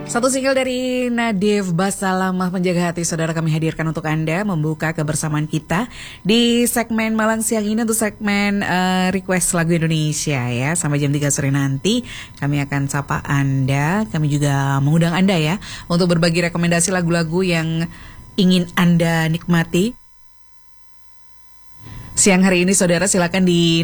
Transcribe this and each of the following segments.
Satu single dari Nadif Basalamah Penjaga Hati, saudara, kami hadirkan untuk Anda membuka kebersamaan kita di segmen Malang Siang ini untuk segmen request lagu Indonesia ya. Sampai jam 3 sore nanti kami akan sapa Anda. Kami juga mengundang Anda ya untuk berbagi rekomendasi lagu-lagu yang ingin Anda nikmati. Siang hari ini saudara silakan di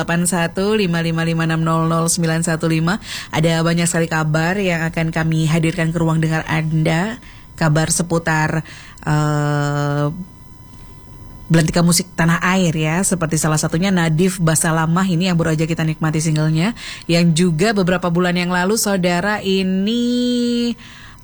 081555600915. Ada banyak sekali kabar yang akan kami hadirkan ke ruang dengar Anda. Kabar seputar belantika musik tanah air ya. Seperti salah satunya Nadif Basalamah ini yang baru aja kita nikmati singlenya. Yang juga beberapa bulan yang lalu saudara ini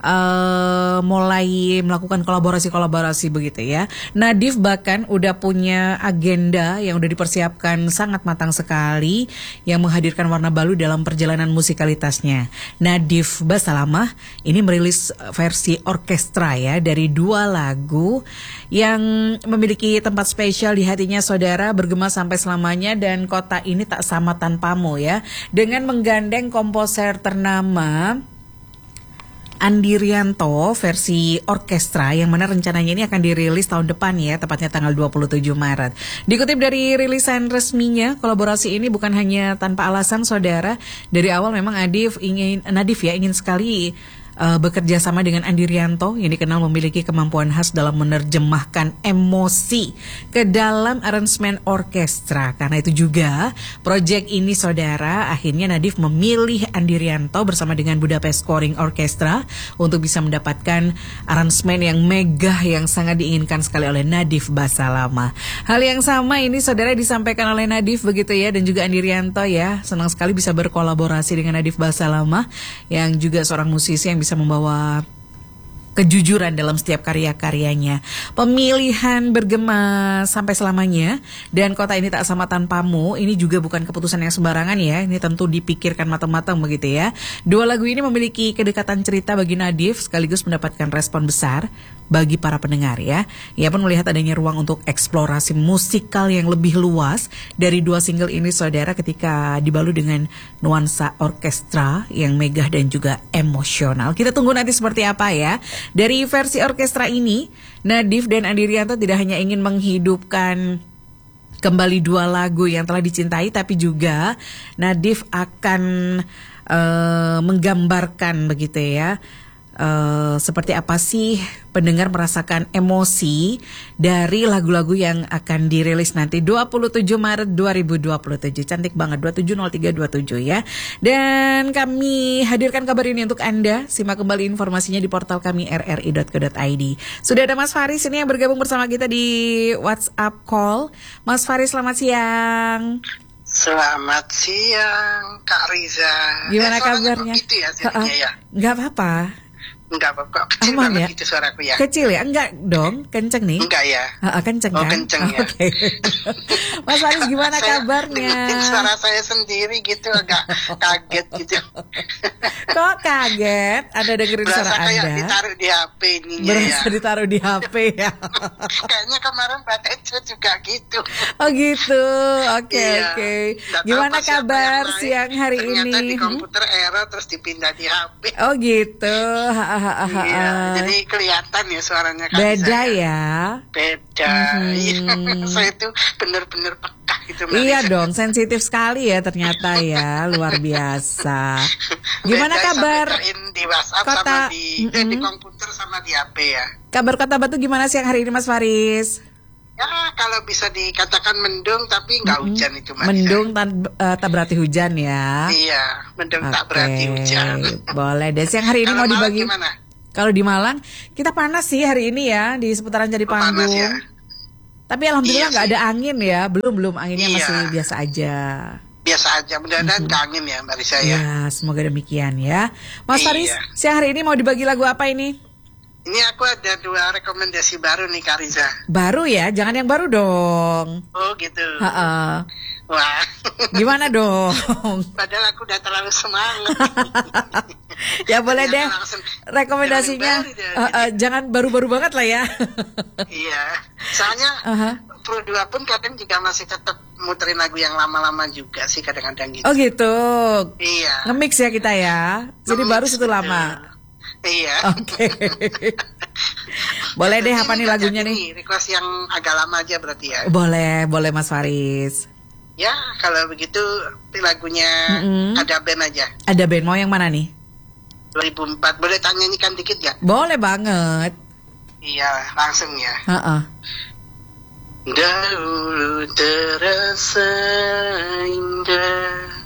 mulai melakukan kolaborasi begitu ya. Nadif bahkan udah punya agenda yang udah dipersiapkan sangat matang sekali yang menghadirkan warna baru dalam perjalanan musikalitasnya. Nadif Basalamah ini merilis versi orkestra ya dari 2 lagu yang memiliki tempat spesial di hatinya saudara, bergema sampai selamanya dan kota ini tak sama tanpamu ya. Dengan menggandeng komposer ternama Andi Rianto versi orkestra yang mana rencananya ini akan dirilis tahun depan ya, tepatnya tanggal 27 Maret. Dikutip dari rilisan resminya, kolaborasi ini bukan hanya tanpa alasan saudara. Dari awal memang Nadif ingin sekali bekerja sama dengan Andi Rianto yang dikenal memiliki kemampuan khas dalam menerjemahkan emosi ke dalam aransemen orkestra. Karena itu juga proyek ini saudara, akhirnya Nadif memilih Andi Rianto bersama dengan Budapest Scoring Orchestra untuk bisa mendapatkan aransemen yang megah yang sangat diinginkan sekali oleh Nadif Basalamah. Hal yang sama ini saudara disampaikan oleh Nadif begitu ya, dan juga Andi Rianto ya. Senang sekali bisa berkolaborasi dengan Nadif Basalamah yang juga seorang musisi yang bisa membawa kejujuran dalam setiap karya-karyanya. Pemilihan bergema sampai selamanya dan kota ini tak sama tanpamu ini juga bukan keputusan yang sembarangan ya. Ini tentu dipikirkan matang-matang begitu ya. 2 lagu ini memiliki kedekatan cerita bagi Nadif sekaligus mendapatkan respon besar bagi para pendengar ya. Ia pun melihat adanya ruang untuk eksplorasi musikal yang lebih luas dari 2 single ini saudara, ketika dibalut dengan nuansa orkestra yang megah dan juga emosional. Kita tunggu nanti seperti apa ya. Dari versi orkestra ini, Nadif dan Andi Rianto tidak hanya ingin menghidupkan kembali 2 lagu yang telah dicintai, tapi juga Nadif akan menggambarkan begitu ya. Seperti apa sih pendengar merasakan emosi dari lagu-lagu yang akan dirilis nanti 27 Maret 2027. Cantik banget, 270327 ya. Dan kami hadirkan kabar ini untuk Anda. Simak kembali informasinya di portal kami rri.co.id. Sudah ada Mas Faris ini yang bergabung bersama kita di WhatsApp call. Mas Faris, selamat siang. Selamat siang Kak Riza. Gimana kabarnya? Gitu ya, ya? Nggak apa-apa. Enggak apa-apa, kecil aman banget ya? gitu suaraku ya. Kecil ya? Enggak dong, kenceng nih. Enggak ya? Kenceng kan? Kenceng ya. Oke. Mas Faris, gimana kabarnya? Dengerin suara saya sendiri gitu agak kaget gitu. Kok kaget? Ada dengerin suara Anda? Berasa kayak ditaruh di HP ininya. Berasa ditaruh di HP ya. Kayaknya kemarin Mbak Tejo juga gitu. Oh gitu, oke. Iya. Gimana kabar siang hari Ternyata ini? di komputer error terus dipindah di HP. Oh gitu. Iya, jadi kelihatan ya suaranya kan. Beda ya. Beda. Saya itu benar-benar peka gitu. Iya dong, sensitif sekali ya ternyata ya, luar biasa. Gimana Beda kabar di WhatsApp kota sama di komputer sama di HP ya. Kabar Kota Batu gimana siang hari ini Mas Faris? Ya kalau bisa dikatakan mendung tapi nggak hujan itu Mas. Mendung tak berarti hujan ya. Iya, mendung tak berarti hujan. Boleh deh, siang hari ini mau dibagi. Gimana? Kalau di Malang kita panas sih hari ini ya, di seputaran Jadi Panggung. Ya? Tapi alhamdulillah nggak ada angin ya, belum anginnya masih biasa aja. Biasa aja, mudah-mudahan nggak angin ya Mbak Risa ya. Ya, semoga demikian ya. Mas Faris, siang hari ini mau dibagi lagu apa ini? Ini aku ada 2 rekomendasi baru nih Kak Riza. Baru ya, jangan yang baru dong. Oh gitu. Wah. Gimana dong? Padahal aku udah terlalu semangat. Ya boleh deh. Rekomendasinya jangan baru-baru banget lah ya. Iya. Soalnya Pro 2 pun kadang juga masih tetap muterin lagu yang lama-lama juga sih kadang-kadang gitu. Oh gitu. Iya. Nge-mix ya kita ya. Jadi baru situ lama. Iya. Oke. Boleh deh, apa nih lagunya nih? Request yang agak lama aja berarti ya. Boleh Mas Faris. Ya, kalau begitu lagunya Ada Band aja. Ada band, mau yang mana nih? 2004, boleh tanya nyanyikan dikit gak? Boleh banget. Iya, langsung ya. Dahulu terasa indah